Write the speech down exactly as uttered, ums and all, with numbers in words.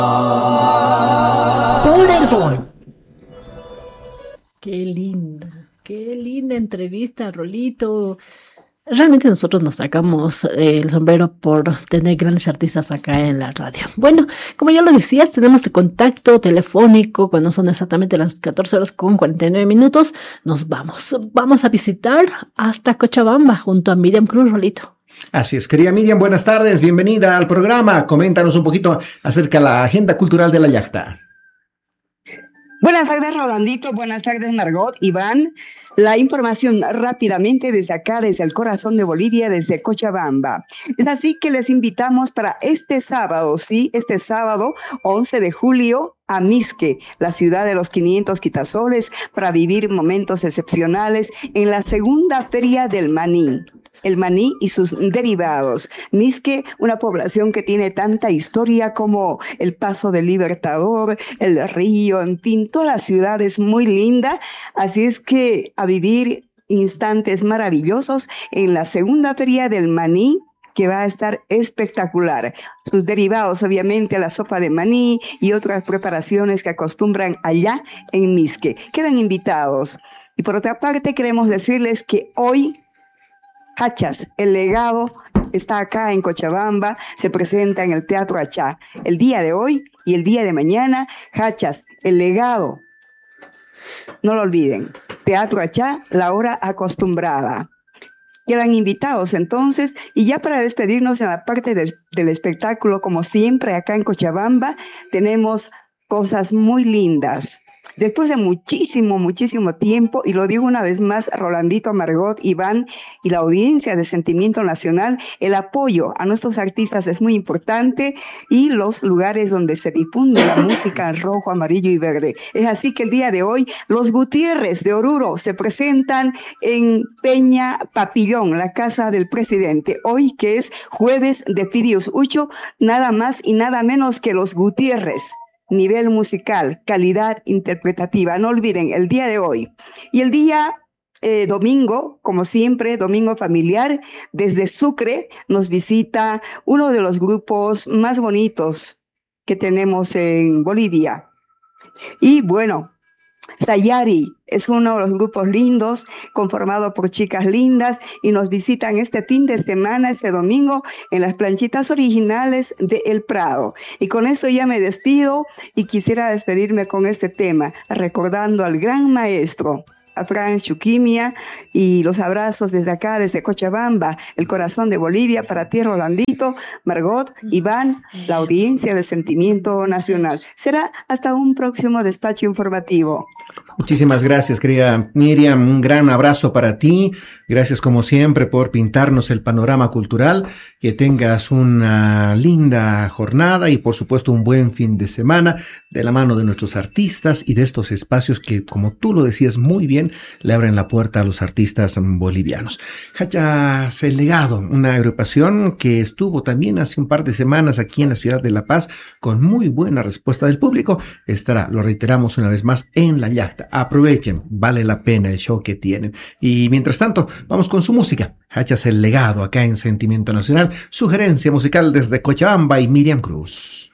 Powerball. Qué linda, qué linda entrevista, Rolito. Realmente nosotros nos sacamos eh, el sombrero por tener grandes artistas acá en la radio. Bueno, como ya lo decías, tenemos el contacto telefónico cuando son exactamente las catorce horas con cuarenta y nueve minutos. Nos vamos, vamos a visitar hasta Cochabamba junto a Miriam Cruz, Rolito. Así es, querida Miriam, buenas tardes, bienvenida al programa. Coméntanos un poquito acerca de la agenda cultural de la Yacta. Buenas tardes, Rolandito. Buenas tardes, Margot, Iván. La información rápidamente desde acá, desde el corazón de Bolivia, desde Cochabamba. Es así que les invitamos para este sábado, sí, este sábado, once de julio, a Misque, la ciudad de los quinientos quitasoles, para vivir momentos excepcionales en la segunda feria del maní. El maní y sus derivados. Misque, una población que tiene tanta historia como el Paso del Libertador, el río, en fin, toda la ciudad es muy linda, así es que a vivir instantes maravillosos en la segunda feria del maní, que va a estar espectacular. Sus derivados, obviamente, la sopa de maní y otras preparaciones que acostumbran allá en Misque. Quedan invitados. Y por otra parte, queremos decirles que hoy Hachas, el legado, está acá en Cochabamba, se presenta en el Teatro Achá. El día de hoy y el día de mañana, Hachas, el legado. No lo olviden, Teatro Achá, la hora acostumbrada. Quedan invitados entonces, y ya para despedirnos en la parte de, del espectáculo, como siempre acá en Cochabamba, tenemos cosas muy lindas. Después de muchísimo, muchísimo tiempo, y lo digo una vez más, Rolandito, Margot, Iván y la audiencia de Sentimiento Nacional, el apoyo a nuestros artistas es muy importante y los lugares donde se difunde la música en rojo, amarillo y verde. Es así que el día de hoy, los Gutiérrez de Oruro se presentan en Peña Papillón, la casa del presidente. Hoy, que es jueves de Fidius Ucho, nada más y nada menos que los Gutiérrez. Nivel musical, calidad interpretativa. No olviden, el día de hoy. Y el día eh, domingo, como siempre, domingo familiar, desde Sucre nos visita uno de los grupos más bonitos que tenemos en Bolivia. Y bueno, Sayari es uno de los grupos lindos, conformado por chicas lindas, y nos visitan este fin de semana, este domingo, en las planchitas originales de El Prado. Y con esto ya me despido y quisiera despedirme con este tema, recordando al gran maestro, a Franz Chuquimia, y los abrazos desde acá, desde Cochabamba, el corazón de Bolivia, para ti, Rolandito, Margot, Iván, la audiencia de Sentimiento Nacional. Será hasta un próximo despacho informativo. Muchísimas gracias, querida Miriam. Un gran abrazo para ti. Gracias, como siempre, por pintarnos el panorama cultural. Que tengas una linda jornada y, por supuesto, un buen fin de semana de la mano de nuestros artistas y de estos espacios que, como tú lo decías muy bien, le abren la puerta a los artistas bolivianos. Hachas El Legado, una agrupación que estuvo también hace un par de semanas aquí en la ciudad de La Paz con muy buena respuesta del público. Estará, lo reiteramos una vez más, en la Yacta. Aprovechen, vale la pena el show que tienen. Y mientras tanto, vamos con su música. Hachas El Legado acá en Sentimiento Nacional. Sugerencia musical desde Cochabamba y Miriam Cruz.